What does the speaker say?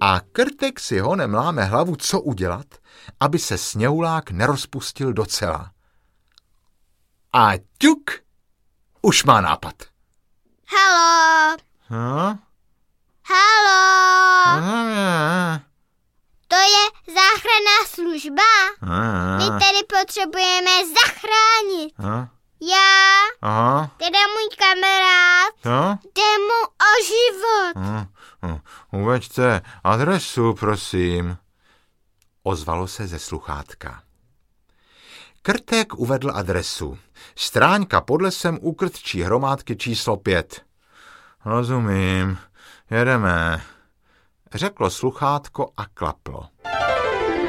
A Krtek si honem láme hlavu, co udělat, aby se sněhulák nerozpustil docela. A ťuk, už má nápad. Haló. Haló. To je záchranná služba? My tady potřebujeme zachránit. Já, teda můj kamarád, jde mu o život. Uveďte adresu, prosím, ozvalo se ze sluchátka. Krtek uvedl adresu. Stráňka pod lesem u Krtčí hromádky číslo 5. Rozumím, jedeme, řeklo sluchátko a klaplo.